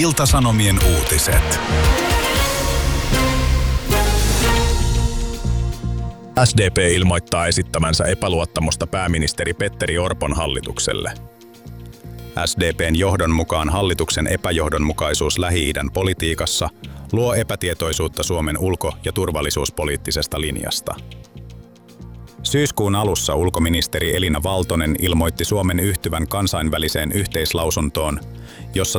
Ilta-Sanomien uutiset. SDP ilmoittaa esittämänsä epäluottamusta pääministeri Petteri Orpon hallitukselle. SDP:n johdon mukaan hallituksen epäjohdonmukaisuus Lähi-idän politiikassa luo epätietoisuutta Suomen ulko- ja turvallisuuspoliittisesta linjasta. Syyskuun alussa ulkoministeri Elina Valtonen ilmoitti Suomen yhtyvän kansainväliseen yhteislausuntoon, jossa